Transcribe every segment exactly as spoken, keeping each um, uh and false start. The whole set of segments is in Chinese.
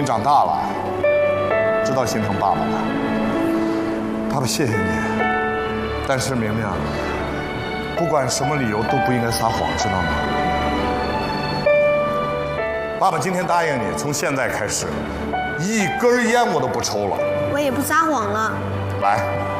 经长大了，知道心疼爸爸了。爸爸谢谢你，但是明明，不管什么理由都不应该撒谎，知道吗？爸爸今天答应你，从现在开始，一根烟我都不抽了。 我也不撒谎了。 来，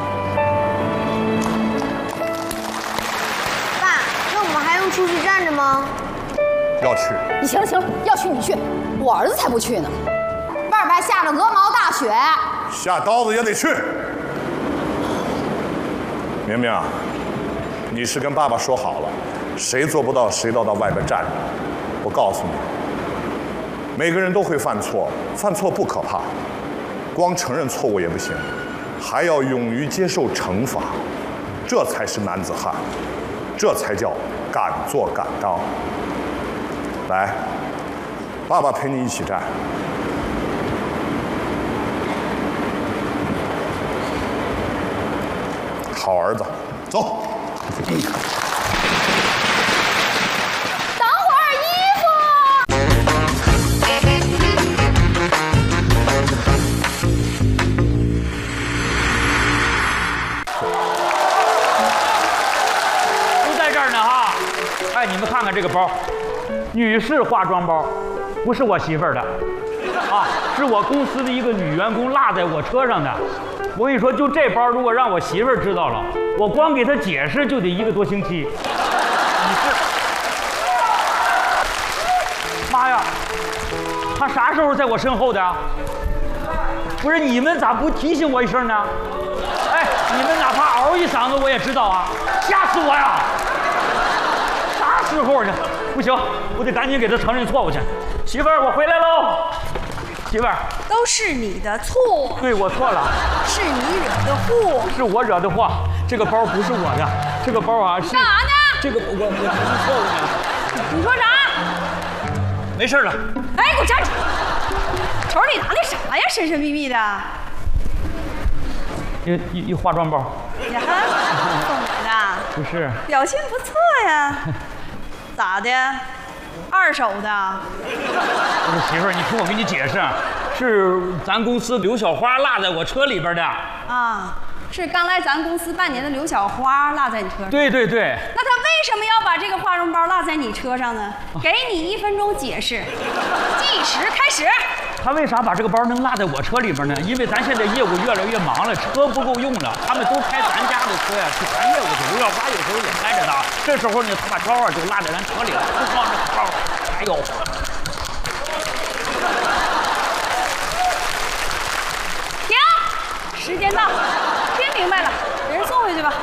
爸，那我们还用出去站着吗？ 要去。 你行了行了，要去你去，我儿子才不去呢。外边还下着鹅毛大雪， 下刀子也得去。明明，你是跟爸爸说好了，谁做不到谁都到外边站着。我告诉你，每个人都会犯错，犯错不可怕，光承认错误也不行，还要勇于接受惩罚，这才是男子汉，这才叫敢做敢当。来，爸爸陪你一起站。好儿子，走。 等会儿衣服。 都在这儿呢哈！哎，你们看看这个包，女士化妆包，不是我媳妇儿的，啊，是我公司的一个女员工落在我车上的。我跟你说，就这包，如果让我媳妇儿知道了，我光给她解释就得一个多星期。你是，妈呀，她啥时候在我身后的？不是你们咋不提醒我一声呢？哎，你们哪怕嗷一嗓子我也知道啊，吓死我呀！啥时候呢？不行，我得赶紧给她承认错误去。媳妇儿，我回来喽。媳妇儿， 都是你的错， 对我错了， 是你惹的祸， 是我惹的祸。这个包不是我的，这个包啊是干啥呢？ 这个我我承认错误呢。 你说啥？ 没事了。 哎，给我站住！手里拿的啥呀？神神秘秘的。 一一一化妆包。 呀，送我的？ 不是。 表现不错呀。咋的？二手的？ 不是媳妇儿，你听我给你解释，是咱公司刘小花落在我车里边的。 啊，是刚来咱公司半年的刘小花落在你车上。 对对对。 那她为什么要把这个化妆包落在你车上呢？给你一分钟解释，计时开始。 他为啥把这个包能落在我车里边呢？因为咱现在业务越来越忙了，车不够用了，他们都开咱家的车呀去谈业务去。刘小花有时候也开着它，这时候呢，他把包啊就落在咱车里了，不光这个包，还有。 停，时间到，听明白了，给人送回去吧。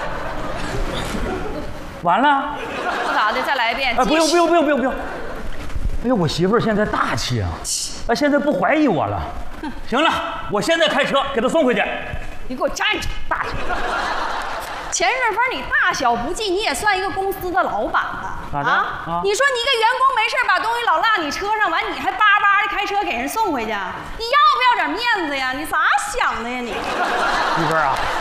完了？ 不咋的，再来一遍。 哎，不用不用不用不用不用。哎呦，我媳妇儿现在大气啊，啊，现在不怀疑我了。行了，我现在开车给她送回去。 你给我站住！ 大气。 钱顺风，你大小不计，你也算一个公司的老板了咋的？ 啊！ 啊你说你一个员工没事把东西老落你车上，完你还巴巴的开车给人送回去，你要不要点面子呀？你咋想的呀你？ 媳妇儿啊，